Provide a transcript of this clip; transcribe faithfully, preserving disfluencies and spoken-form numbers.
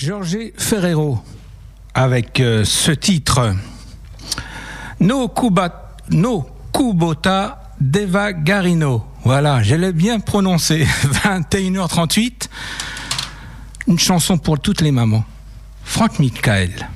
Jorge Ferrero avec euh, ce titre No, Cuba, no Kubota Deva Garino. Voilà, je l'ai bien prononcé. vingt et une heures trente-huit. Une chanson pour toutes les mamans. Franck Michael.